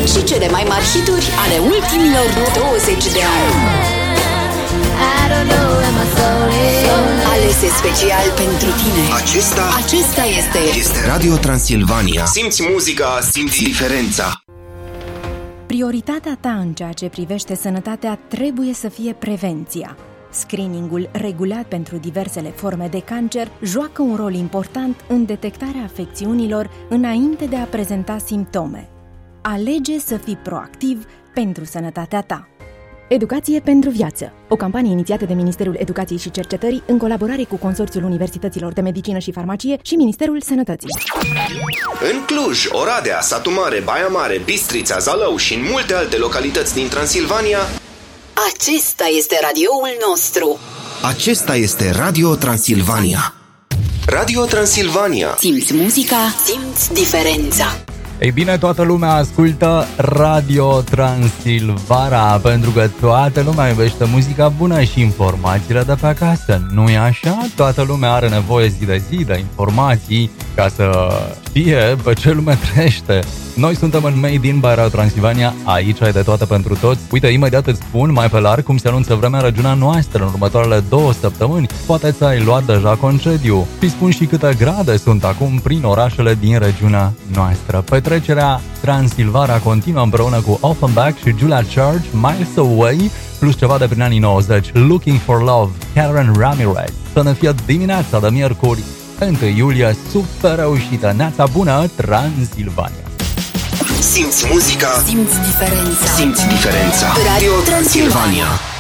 și cele mai mari hituri ale ultimilor 20 de ani. Alese special pentru tine. Acesta este Radio Transilvania. Simți muzica, simți diferența. Prioritatea ta în ceea ce privește sănătatea trebuie să fie prevenția. Screeningul regulat pentru diversele forme de cancer joacă un rol important în detectarea afecțiunilor înainte de a prezenta simptome. Alege să fii proactiv pentru sănătatea ta. Educație pentru viață, o campanie inițiată de Ministerul Educației și Cercetării în colaborare cu Consorțiul Universităților de Medicină și Farmacie și Ministerul Sănătății. În Cluj, Oradea, Satu Mare, Baia Mare, Bistrița, Zalău și în multe alte localități din Transilvania, acesta este radioul nostru. Acesta este Radio Transilvania. Radio Transilvania. Simți muzica, simți diferența. Ei bine, toată lumea ascultă Radio Transilvania, pentru că toată lumea iubește muzica bună și informațiile de pe acasă. Nu-i așa? Toată lumea are nevoie zi de zi de informații ca să știe pe ce lume trăiește. Noi suntem în Made in by Radio Transilvania, aici ai de toate pentru toți. Uite, imediat îți spun mai pe larg cum se anunță vremea în regiunea noastră în următoarele 2 săptămâni. Poate ți-ai luat deja concediu. Și spun și câte grade sunt acum prin orașele din regiunea noastră. Petrecerea Transilvania continuă împreună cu Offenbach și Julia Charge, Miles Away, plus ceva de prin anii 90, Looking for Love, Karen Ramirez. Să ne fie dimineața de miercuri, 1 iulie, super reușită, neața bună, Transilvania. Simți muzica, simți diferența. Simți diferența. Radio Transilvania.